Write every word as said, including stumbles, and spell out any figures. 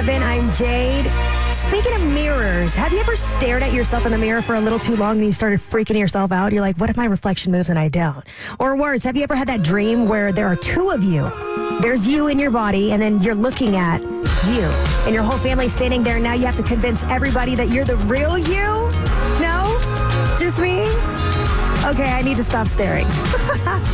seven. I'm Jade. Speaking of mirrors, have you ever stared at yourself in the mirror for a little too long and you started freaking yourself out? You're like, what if my reflection moves and I don't? Or worse, have you ever had that dream where there are two of you? There's you in your body, and then you're looking at you. And your whole family's standing there, and now you have to convince everybody that you're the real you? No? Just me? Okay, I need to stop staring.